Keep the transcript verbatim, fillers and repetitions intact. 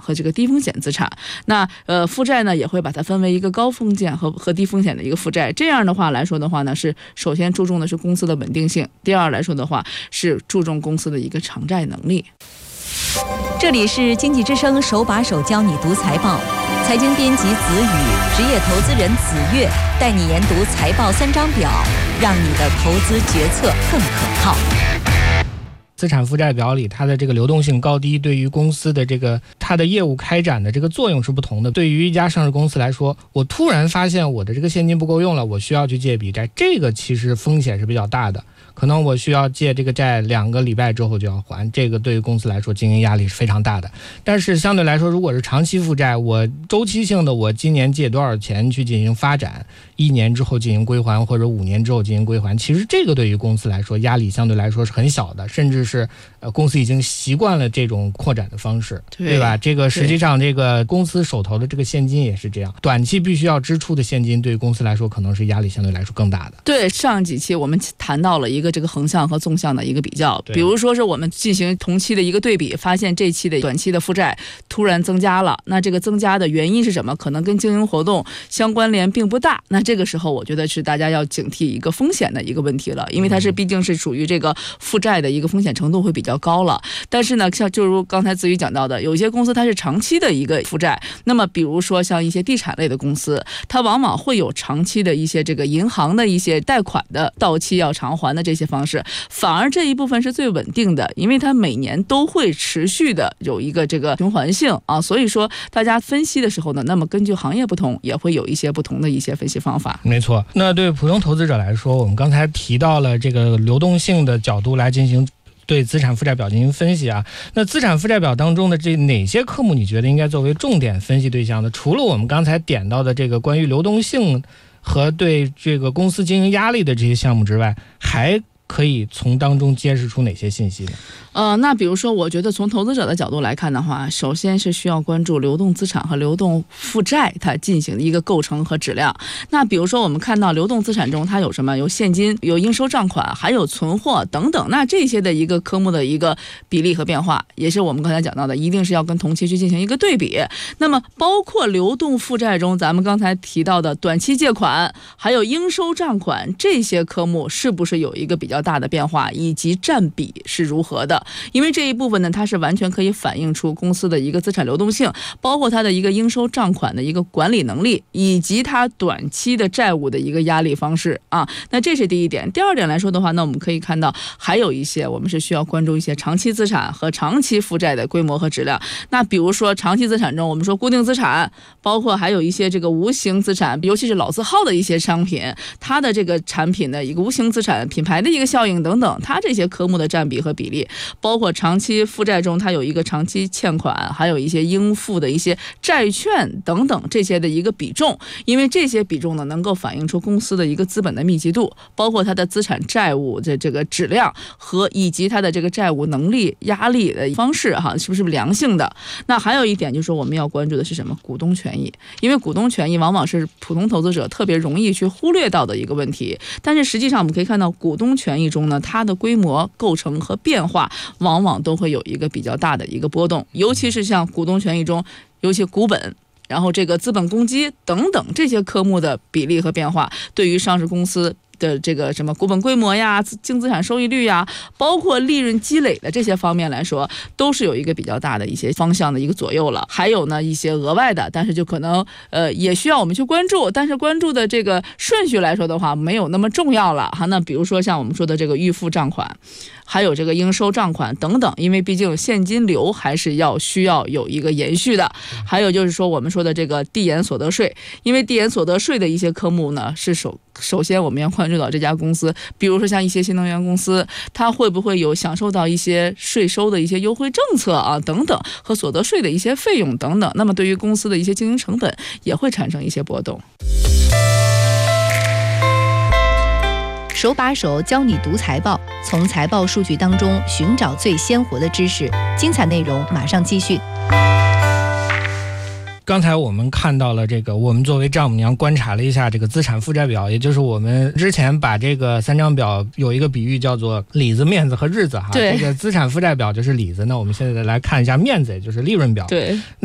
和这个低风险资产。那呃负债呢也会把它分为一个高风险和和低风险的一个负债。这样的话来说的话呢，是首先注重的是公司的稳定性，第二来说的话是注重公司的一个偿债能力。 这里是经济之声手把手教你读财报，财经编辑子宇，职业投资人子越，带你研读财报三张表，让你的投资决策更可靠。 资产负债表里它的这个流动性高低对于公司的这个它的业务开展的这个作用是不同的。对于一家上市公司来说，我突然发现我的这个现金不够用了，我需要去借笔债，这个其实风险是比较大的，可能我需要借这个债两个礼拜之后就要还，这个对于公司来说经营压力是非常大的。但是相对来说，如果是长期负债，我周期性的，我今年借多少钱去进行发展，一年之后进行归还，或者五年之后进行归还，其实这个对于公司来说压力相对来说是很小的，甚至是呃公司已经习惯了这种扩展的方式， 对, 对吧？这个实际上这个公司手头的这个现金也是这样，短期必须要支出的现金对于公司来说可能是压力相对来说更大的。 对，上几期我们谈到了一个这个横向和纵向的一个比较，比如说是我们进行同期的一个对比，发现这期的短期的负债突然增加了，那这个增加的原因是什么？可能跟经营活动相关联并不大，那这个时候我觉得是大家要警惕一个风险的一个问题了，因为它是毕竟是属于这个负债的一个风险程度会比较高了。但是呢，像就如刚才子宇讲到的，有些公司它是长期的一个负债，那么比如说像一些地产类的公司，它往往会有长期的一些这个银行的一些贷款的到期要偿还的这些方式，反而这一部分是最稳定的，因为它每年都会持续的有一个这个循环性啊，所以说大家分析的时候呢，那么根据行业不同，也会有一些不同的一些分析方法。 没错，那对普通投资者来说，我们刚才提到了这个流动性的角度来进行对资产负债表进行分析啊，那资产负债表当中的这哪些科目你觉得应该作为重点分析对象的？除了我们刚才点到的这个关于流动性和对这个公司经营压力的这些项目之外，还可以从当中揭示出哪些信息呢？ 呃，那比如说，我觉得从投资者的角度来看的话，首先是需要关注流动资产和流动负债它进行的一个构成和质量。那比如说，我们看到流动资产中它有什么？有现金，有应收账款，还有存货等等。那这些的一个科目的一个比例和变化，也是我们刚才讲到的，一定是要跟同期去进行一个对比。那么，包括流动负债中，咱们刚才提到的短期借款，还有应收账款这些科目，是不是有一个比较大的变化，以及占比是如何的？因为这一部分呢，它是完全可以反映出公司的一个资产流动性，包括它的一个应收账款的一个管理能力，以及它短期的债务的一个压力方式啊。那这是第一点。第二点来说的话，那我们可以看到还有一些我们是需要关注一些长期资产和长期负债的规模和质量。那比如说长期资产中，我们说固定资产，包括还有一些这个无形资产，尤其是老字号的一些商品，它的这个产品的一个无形资产品牌的一个效应等等，它这些科目的占比和比例，包括长期负债中它有一个长期欠款，还有一些应付的一些债券等等这些的一个比重，因为这些比重呢能够反映出公司的一个资本的密集度，包括它的资产债务的这个质量和以及它的这个债务能力压力的方式哈，是不是良性的。那还有一点就是我们要关注的是什么？股东权益，因为股东权益往往是普通投资者特别容易去忽略到的一个问题，但是实际上我们可以看到股东权益中呢，它的规模构成和变化往往都会有一个比较大的一个波动，尤其是像股东权益中，尤其股本，然后这个资本公积等等这些科目的比例和变化，对于上市公司的这个什么股本规模呀、净资产收益率呀，包括利润积累的这些方面来说，都是有一个比较大的一些方向的一个左右了。还有呢一些额外的，但是就可能呃也需要我们去关注，但是关注的这个顺序来说的话，没有那么重要了哈。那比如说像我们说的这个预付账款，还有这个应收账款等等，因为毕竟现金流还是要需要有一个延续的。还有就是说我们说的这个递延所得税，因为递延所得税的一些科目呢，是首首先我们要关注到这家公司，比如说像一些新能源公司，它会不会有享受到一些税收的一些优惠政策啊等等，和所得税的一些费用等等，那么对于公司的一些经营成本也会产生一些波动。 手把手教你读财报，从财报数据当中寻找最鲜活的知识。精彩内容马上继续。 刚才我们看到了这个，我们作为丈母娘观察了一下这个资产负债表，也就是我们之前把这个三张表有一个比喻叫做里子、面子和日子哈。 对， 这个资产负债表就是里子，那我们现在来看一下面子，也就是利润表。 对。